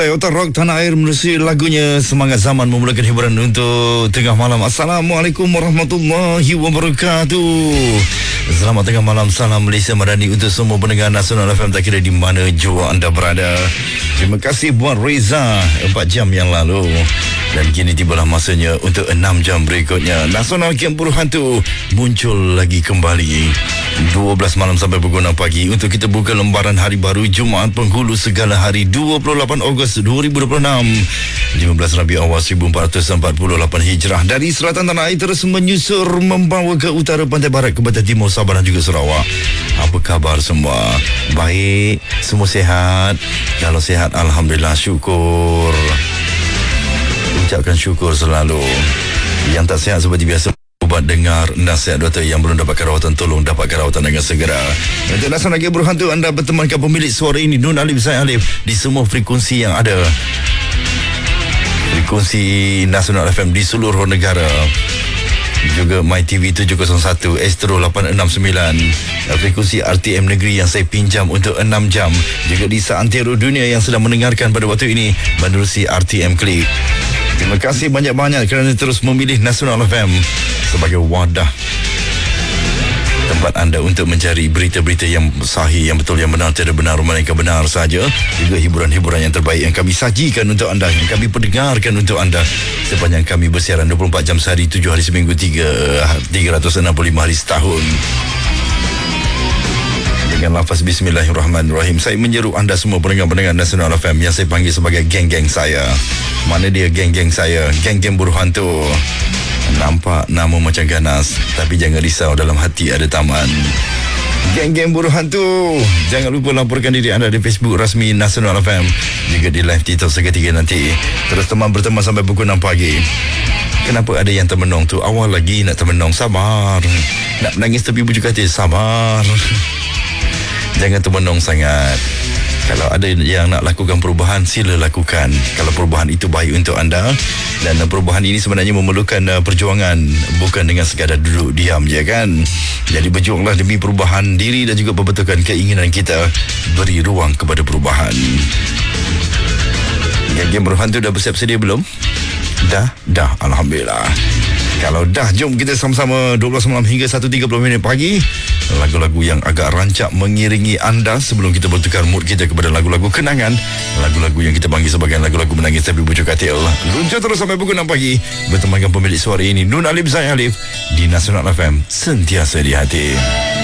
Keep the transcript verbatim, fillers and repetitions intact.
Toyota Rock Tanah Air menerusi lagunya Semangat Zaman memulakan hiburan untuk tengah malam. Assalamualaikum warahmatullahi wabarakatuh. Selamat tengah malam, salam Malaysia Madani untuk semua pendengar Nasional F M tak kira di mana jua anda berada. Terima kasih buat Reza empat jam yang lalu. Dan kini tibalah masanya untuk enam jam berikutnya. Nasional Camp Buruh Hantu muncul lagi kembali dua belas malam sampai pukul enam pagi untuk kita buka lembaran hari baru Jumaat Penghulu segala hari dua puluh lapan Ogos dua ribu dua puluh enam, lima belas Rabiul Awal seribu empat ratus empat puluh lapan Hijrah. Dari selatan tanah air terus menyusur membawa ke utara pantai barat ke barat timur Sabah dan juga Sarawak. Apa khabar semua? Baik, semua sihat? Kalau sihat, alhamdulillah, syukur. Ucapkan syukur selalu. Yang tak sihat seperti biasa, ubat dengar nasihat doktor. Yang belum dapatkan rawatan, tolong dapatkan rawatan dengan segera. Untuk Nasional Camp Buruh Hantu, anda bertemankan pemilik suara ini, Nun Alif Zain Alif, di semua frekuensi yang ada. Frekuensi Nasional F M di seluruh negara. Juga My T V tujuh kosong satu, Astro lapan enam sembilan, frekuensi R T M Negeri yang saya pinjam untuk enam jam. Juga di seantero dunia yang sedang mendengarkan pada waktu ini menerusi R T M Klik. Terima kasih banyak-banyak kerana terus memilih Nasional F M sebagai wadah tempat anda untuk mencari berita-berita yang sahih, yang betul, yang benar, tiada benar melainkan benar saja. Juga hiburan-hiburan yang terbaik yang kami sajikan untuk anda, yang kami perdengarkan untuk anda sepanjang kami bersiaran dua puluh empat jam sehari, tujuh hari seminggu, tiga ratus enam puluh lima hari setahun. Dengan lafaz Bismillahirrahmanirrahim, saya menyeru anda semua pendengar-pendengar Nasional F M yang saya panggil sebagai geng-geng saya. Mana dia geng-geng saya? Geng-geng Buruh Hantu. Nampak nama macam ganas, tapi jangan risau, dalam hati ada taman. Geng-geng Buruh Hantu, jangan lupa laporkan diri anda di Facebook rasmi Nasional F M, juga di live TikTok seketika nanti. Terus teman berteman sampai pukul enam pagi. Kenapa ada yang termenung tu? Awal lagi nak termenung, sabar. Nak menangis tepi bujuk hati, sabar. Jangan termenung sangat. Kalau ada yang nak lakukan perubahan, sila lakukan. Kalau perubahan itu baik untuk anda. Dan perubahan ini sebenarnya memerlukan uh, perjuangan, bukan dengan sekadar duduk diam je kan. Jadi berjuanglah demi perubahan diri dan juga pembetulkan keinginan kita. Beri ruang kepada perubahan. Geng-geng Buruh Hantu dah bersiap sedia belum? Dah? Dah, alhamdulillah. Kalau dah, jom kita sama-sama dua belas malam hingga satu tiga puluh minit pagi. Lagu-lagu yang agak rancak mengiringi anda sebelum kita bertukar mood kita kepada lagu-lagu kenangan. Lagu-lagu yang kita panggil sebagai lagu-lagu menangis tapi bujuk katil. Luncur terus sampai pukul enam pagi. Bertemankan pemilik suara ini, Nun Alif Zain Alif, di Nasional F M, sentiasa di hati.